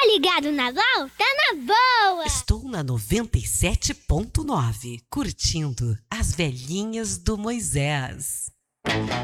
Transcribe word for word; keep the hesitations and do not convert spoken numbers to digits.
ligado na Val? Tá na boa! Estou na noventa e sete ponto nove, curtindo as velhinhas do Moisés.